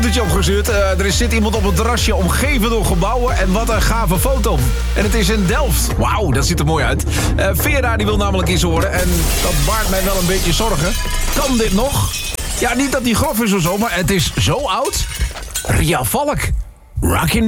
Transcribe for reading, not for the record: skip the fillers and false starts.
fotootje opgestuurd. Er zit iemand op het terrasje omgeven door gebouwen. En wat een gave foto. En het is in Delft. Wauw, dat ziet er mooi uit. Vera die wil namelijk iets horen. En dat baart mij wel een beetje zorgen. Kan dit nog? Ja, niet dat die grof is of zo, maar het is zo oud. Ria Valk. Rockin'